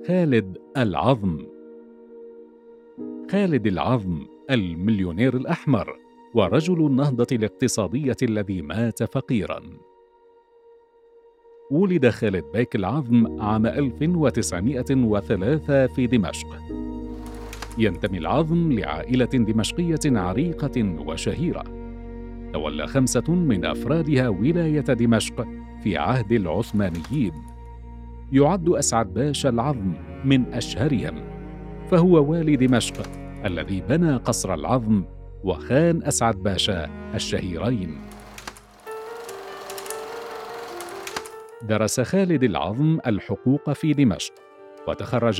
خالد العظم. خالد العظم المليونير الأحمر ورجل النهضة الاقتصادية الذي مات فقيراً. ولد خالد بيك العظم عام 1903 في دمشق. ينتمي العظم لعائلة دمشقية عريقة وشهيرة، تولى 5 من أفرادها ولاية دمشق في عهد العثمانيين. يعد أسعد باشا العظم من أشهرهم، فهو والي دمشق الذي بنى قصر العظم وخان أسعد باشا الشهيرين. درس خالد العظم الحقوق في دمشق، وتخرج